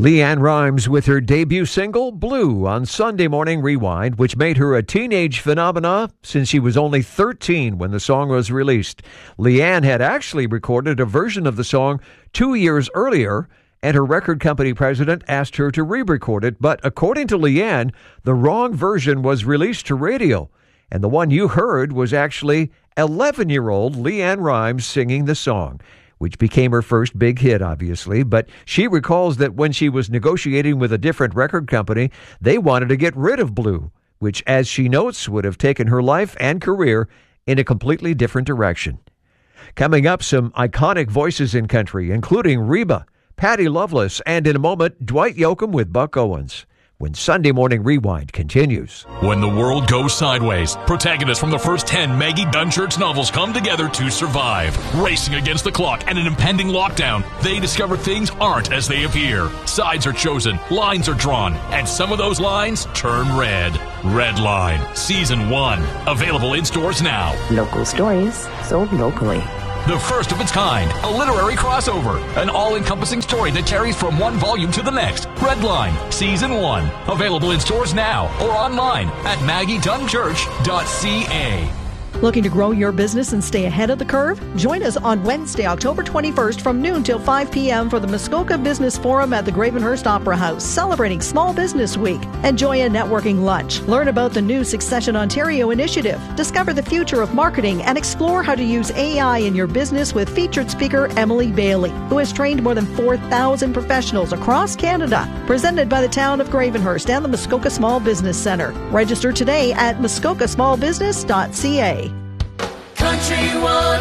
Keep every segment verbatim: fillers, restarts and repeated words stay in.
LeAnn Rimes with her debut single, Blue, on Sunday Morning Rewind, which made her a teenage phenomena since she was only thirteen when the song was released. LeAnn had actually recorded a version of the song two years earlier, and her record company president asked her to re-record it, but according to LeAnn, the wrong version was released to radio, and the one you heard was actually eleven-year-old LeAnn Rimes singing the song, which became her first big hit, obviously. But she recalls that when she was negotiating with a different record company, they wanted to get rid of Blue, which, as she notes, would have taken her life and career in a completely different direction. Coming up, some iconic voices in country, including Reba, Patty Loveless, and in a moment, Dwight Yoakam with Buck Owens, when Sunday Morning Rewind continues. When the world goes sideways, protagonists from the first ten Maggie Dunchurch novels come together to survive. Racing against the clock and an impending lockdown, they discover things aren't as they appear. Sides are chosen, lines are drawn, and some of those lines turn red. Red Line, Season one. Available in stores now. Local stories sold locally. The first of its kind, a literary crossover, an all-encompassing story that carries from one volume to the next. Red Line, Season one. Available in stores now or online at maggie dunchurch dot c a. Looking to grow your business and stay ahead of the curve? Join us on Wednesday, October twenty-first from noon till five p.m. for the Muskoka Business Forum at the Gravenhurst Opera House, celebrating Small Business Week. Enjoy a networking lunch. Learn about the new Succession Ontario initiative. Discover the future of marketing and explore how to use A I in your business with featured speaker Emily Bailey, who has trained more than four thousand professionals across Canada. Presented by the town of Gravenhurst and the Muskoka Small Business Centre. Register today at muskoka small business dot c a. Country one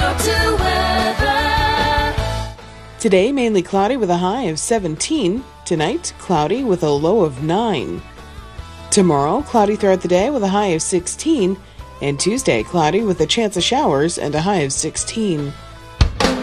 oh two weather. Today, mainly cloudy with a high of seventeen. Tonight, cloudy with a low of nine. Tomorrow, cloudy throughout the day with a high of sixteen. And Tuesday, cloudy with a chance of showers and a high of sixteen.